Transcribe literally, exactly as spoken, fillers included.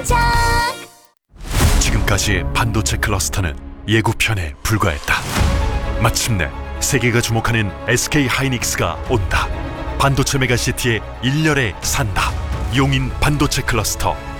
짝! 지금까지의 반도체 클러스터는 예고편에 불과했다. 마침내 세계가 주목하는 에스케이 하이닉스가 온다. 반도체 메가시티의 일렬에 산다. 용인 반도체 클러스터